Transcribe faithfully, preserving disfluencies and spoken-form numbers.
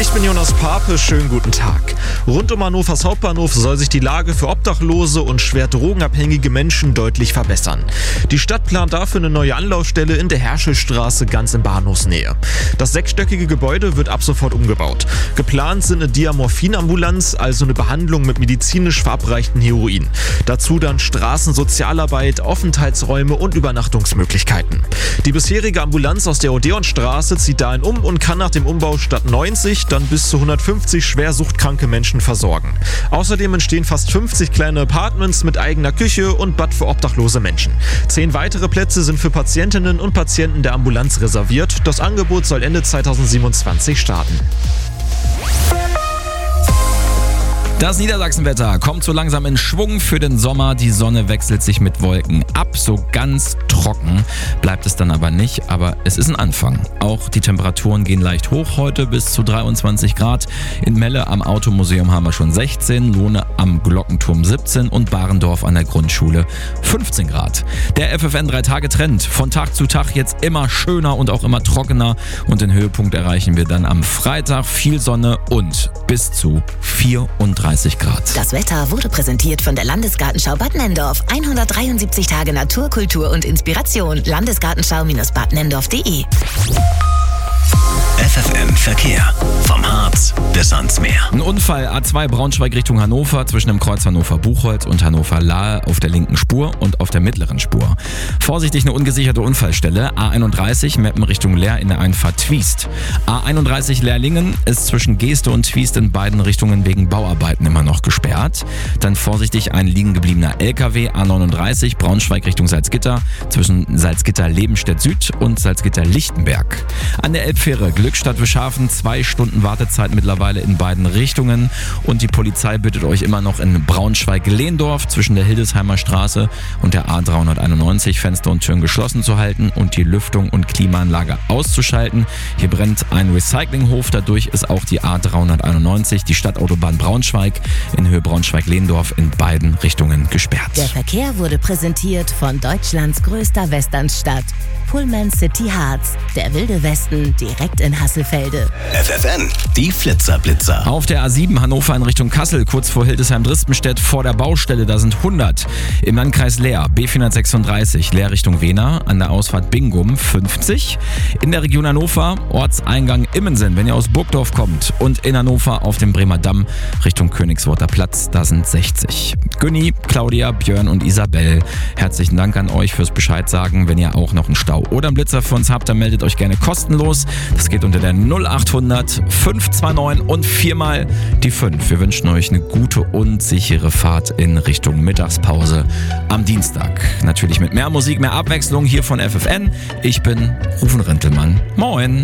Ich bin Jonas Pape, schönen guten Tag. Rund um Hannovers Hauptbahnhof soll sich die Lage für Obdachlose und schwer drogenabhängige Menschen deutlich verbessern. Die Stadt plant dafür eine neue Anlaufstelle in der Herschelstraße ganz in Bahnhofsnähe. Das sechsstöckige Gebäude wird ab sofort umgebaut. Geplant sind eine Diamorphinambulanz, also eine Behandlung mit medizinisch verabreichten Heroin. Dazu dann Straßensozialarbeit, Aufenthaltsräume und Übernachtungsmöglichkeiten. Die bisherige Ambulanz aus der Odeonstraße zieht dahin um und kann nach dem Umbau statt neunzig dann bis zu hundertfünfzig schwer suchtkranke Menschen versorgen. Außerdem entstehen fast fünfzig kleine Apartments mit eigener Küche und Bad für obdachlose Menschen. Zehn weitere Plätze sind für Patientinnen und Patienten der Ambulanz reserviert. Das Angebot soll Ende zweitausendsiebenundzwanzig starten. Das Niedersachsenwetter kommt so langsam in Schwung für den Sommer. Die Sonne wechselt sich mit Wolken ab. So ganz trocken bleibt es dann aber nicht. Aber es ist ein Anfang. Auch die Temperaturen gehen leicht hoch heute bis zu dreiundzwanzig Grad. In Melle am Automuseum haben wir schon sechzehn, Lohne am Glockenturm siebzehn und Barendorf an der Grundschule fünfzehn Grad. Der F F N drei Tage Trend. Von Tag zu Tag jetzt immer schöner und auch immer trockener. Und den Höhepunkt erreichen wir dann am Freitag. Viel Sonne und bis zu vierunddreißig Grad. Das Wetter wurde präsentiert von der Landesgartenschau Bad Nenndorf. hundertdreiundsiebzig Tage Natur, Kultur und Inspiration. Landesgartenschau-bad nenndorf punkt de. F F N Verkehr. Vom Harz bis ans Meer. Ein Unfall A zwei Braunschweig Richtung Hannover zwischen dem Kreuz Hannover-Buchholz und Hannover-Lahe auf der linken Spur und auf der mittleren Spur. Vorsichtig eine ungesicherte Unfallstelle. A einunddreißig Meppen Richtung Leer in der Einfahrt Twiest. A einunddreißig Leerlingen ist zwischen Geeste und Twiest in beiden Richtungen wegen Bauarbeiten immer noch gesperrt. Dann vorsichtig ein liegen gebliebener L K W A neununddreißig Braunschweig Richtung Salzgitter zwischen Salzgitter-Lebenstedt Süd und Salzgitter-Lichtenberg. An der Elbfähre Glückstadt-Wischhafen zwei Stunden Wartezeit mittlerweile in beiden Richtungen und die Polizei bittet euch immer noch in Braunschweig-Lehndorf zwischen der Hildesheimer Straße und der A dreihunderteinundneunzig Fenster und Türen geschlossen zu halten und die Lüftung und Klimaanlage auszuschalten. Hier brennt ein Recyclinghof, dadurch ist auch die A dreihunderteinundneunzig, die Stadtautobahn Braunschweig in Höhe Braunschweig-Lehndorf in beiden Richtungen gesperrt. Der Verkehr wurde präsentiert von Deutschlands größter Westernstadt, Pullman City Harz, der wilde Westen direkt in Hasselfelde. F F N, die Flitzerblitzer. Auf der A sieben Hannover in Richtung Kassel, kurz vor Hildesheim-Dristenstedt, vor der Baustelle, da sind hundert. Im Landkreis Leer, B vierhundertsechsunddreißig, Leer Richtung Wehner, an der Ausfahrt Bingum fünfzig. In der Region Hannover, Ortseingang Immensen, wenn ihr aus Burgdorf kommt. Und in Hannover auf dem Bremer Damm Richtung Königsworter Platz, da sind sechzig. Günni, Claudia, Björn und Isabel, herzlichen Dank an euch fürs Bescheid sagen. Wenn ihr auch noch einen Stau oder einen Blitzer für uns habt, dann meldet euch gerne kostenlos. Das geht unter der null achthundert fünf zwei neun und viermal die fünf. Wir wünschen euch eine gute und sichere Fahrt in Richtung Mittagspause am Dienstag. Natürlich mit mehr Musik, mehr Abwechslung hier von F F N. Ich bin Rufen Rintelmann. Moin!